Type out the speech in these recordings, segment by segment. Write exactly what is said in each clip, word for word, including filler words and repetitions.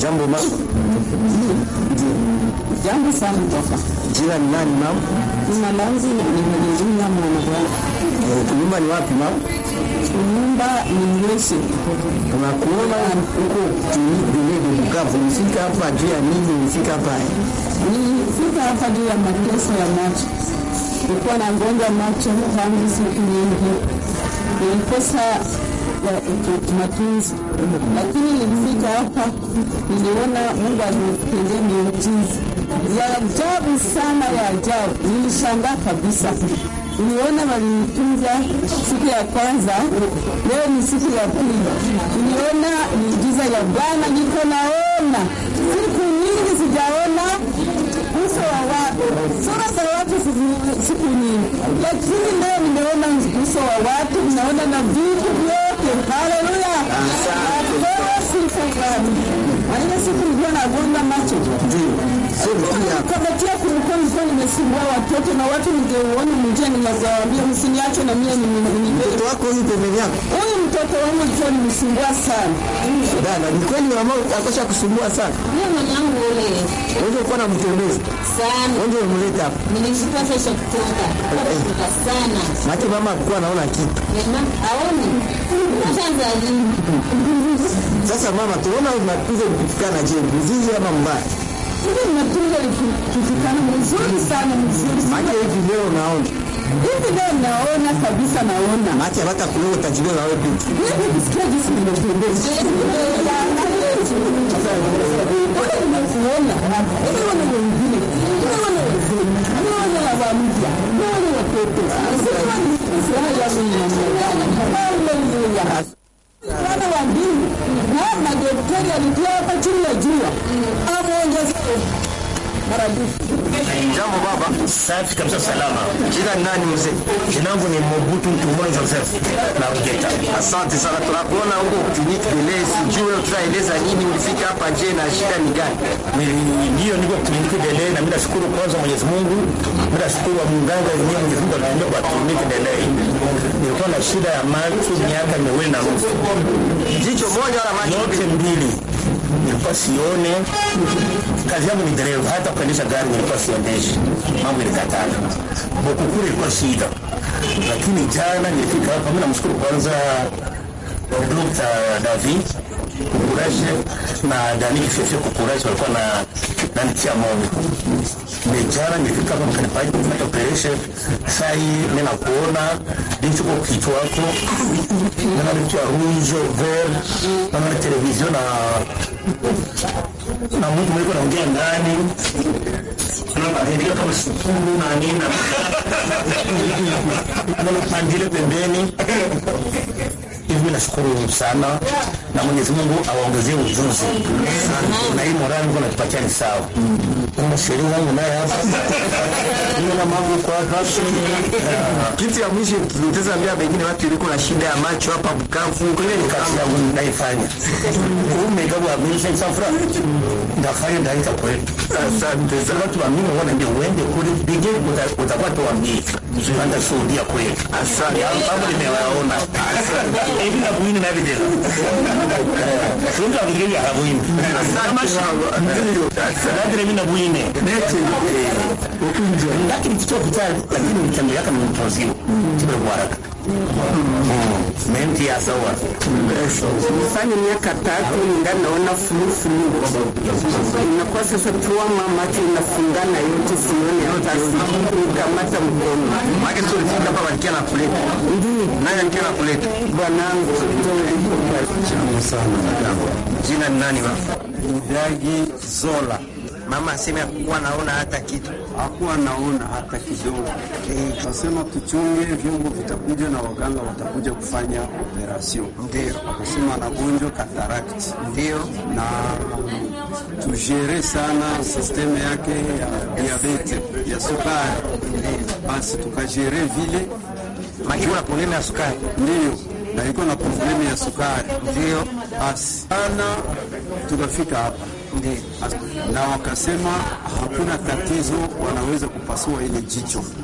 Jambo mama. Jambo sana toka. Jina ni nani mama? Jina langu ni Mwenyezimungu Mwanadamu. Eh, nyumba ni wapi mama? Nyumba ni Mwesi. Tunakuona huko Tunis de Bukavu. Unafika hapa juu ya nini? Unafika hapa? Nilifika hapa juu ya mateso ya macho. Nilikuwa na ngonjwa macho tangu siku nyingi. Nilikosa matunzi, lakini nilifika hapa, niliona Mungu alinitendea miujiza ya ajabu sana, ya ajabu. Nilishangaa kabisa. Niliona walinitunza siku ya kwanza, leo ni siku ya pili. Niliona miujiza ya Bwana, niko naona siku nyingi sijaona uso wa watu, sura za watu siku nyingi, lakini leo nimeona uso wa watu, ninaona na vitu vyote. Haleluya! Sifa Bwana. Maana siku nilikuwa nagonga macho. Kabatia kulikuwa nilikuwa nimesumbua watoto na watu ningeuona mjia, ninawaambia msiniache na mimi ni mtoto wako huyu pembeni yako. Huyu mtoto wangu alikuwa nimsumbua sana. Dada, ni kweli mama akosha kusumbua sana? Mimi mwanangu ule. Wewe uko na mtembezi sana. Wewe umemleta hapa. Nilishika sasa kutoka. Kutoka sana. Maki mama alikuwa anaona kitu. Mama aone. Kwanza alini. Sasa mama, tuona unakuza kufikana je, mzizi ama mbaya? Ndio natunza kufikana mzuri sana, mzuri. Maki hivi leo naona. Hivi leo naona kabisa, naona. Maki hata kuleo utajibia na wewe pia. Mimi nisikia jinsi nimependeza. Kuona hivi wana wengine, wana wengine, wana wabamia, wana watoto. Sasa ni furaha ya Mungu. Haleluya. Wana wa dini na madaktari alikuwa hapa chini ya jua. Ameongeza maradufu. Jambo baba. Safi kabisa, salama. Jina ni nani mzee? Jina langu ni Mobutu Tumolo Joseph na Ugeta. Asante sana, tunakuona huko kliniki Bele. Sijui tutaeleza nini, ulifika hapa je na shida ni gani? Ndio niko kliniki Bele na mimi nashukuru kwanza Mwenyezi Mungu. Mimi nashukuru wa mganga yenyewe Mwenyezi Mungu aliniambia kwa kliniki Bele. Nilikuwa na shida ya macho miaka miwili na nusu. Jicho moja wala macho yote mbili. Nilikuwa sione. Kazi yangu ni dereva, hata kuendesha gari nilikuwa siondeshi. Mambo ilikatana. Bokukuri ilikuwa shida. Lakini jana nilifika hapa, mimi namshukuru kwanza Doctor David Kukuraje na Dani Fefe Kukuraje walikuwa na nanitia moyo. Jana nilifika hapa mkanipaji kufanya operation. Sai mimi nakuona ndicho kwa kichwa wako. Na nitia rouge vert na television na na mtu mliko naongea ndani. Ndio kama sukuru na nini. Anapandile pembeni. Hivi nashukuru sana na Mwenyezi Mungu awaongezee ujuzi. Na hii morali Mungu anatupatia ni sawa. Kama sheria wangu naye hapa. Ndio na mambo kwa hapa. Kitu ya mwisho tutaweza ambia wengine watu iliko na shida ya macho hapa Bukavu, kwenye ni kazi yangu naifanya. Ume kama mimi sasa safra. Ndafanya ndani kwa kwetu. Asante sana. Watu wa mimi wana ndio uende kule bige utakuwa tuambie. Tunaenda shuhudia kweli. Asante. Hapo nimewaona. Asante. Hivi na buini na video. Tunga ngeli ya buini. Asante sana. Ndio. Asante mimi na buini. Neti. Ukunje. Lakini kitu kitali lakini mtendo yake ni mtozio. Tibe baraka. Menti ya sawa. Nifanya miaka tatu ndio naona fulu fulu. Inakuwa sasa tuwa mama tunafungana yote sione hata nikamata mkono. Maana sio ulifika hapa walikia na kuleta. Ndio. Nani anikia na kuleta? Bwanangu ndio sana jambo. Jina ni nani baba? Mudagi Zola. Mama asema kuwa naona hata kitu. Hakuwa naona hata kidogo. Eh, tunasema tuchunge vyombo vitakuja na waganga watakuja kufanya operation. Ndio. Akasema anagonjwa cataract. Ndio. Na tujere sana system yake ya diabete, ya sukari. Basi tukajere vile makiwa problema ya sukari. Ndio. Na iko na problema ya sukari. Ndio. Basi ana tukafika hapa. Ndio. Na wakasema hakuna tatizo, wanaweza kupasua ile jicho.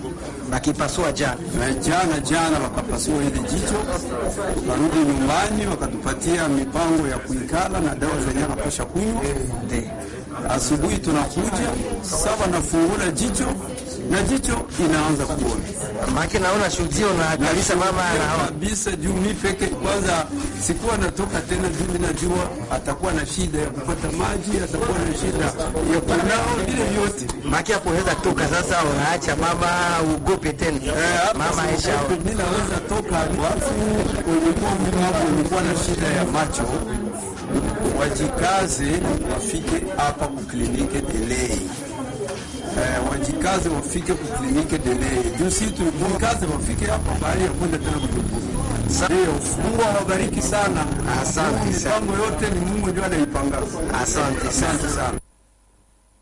Bakipasua jana. Na jana jana wakapasua ile jicho, warudi nyumbani wakatupatia mipango ya kuikala na dawa zenye anapasha kunywa. Asubuhi tunakuja saba nafungula jicho na jicho inaanza kuona. Maki naona shudio na kabisa mama anaona kabisa juu mimi peke kwanza sikuwa natoka tena juu mimi najua atakuwa na shida ya kupata maji, atakuwa na shida ya kunao vile vyote. Maki hapo heza toka sasa unaacha mama ugope tena. Eh, mama Aisha mimi naweza toka watu walikuwa mimi hapo walikuwa na shida ya macho. Wajikaze wafike hapa ku kliniki Delay. Eh, wajikaze wafike ku kliniki Delay. Juu si tulikaze wafike hapa bali ya kwenda tena kujumbura. Ndio, Mungu awabariki sana. Asante sana. Mipango yote ni Mungu ndiye anaipanga. Asante, asante sana.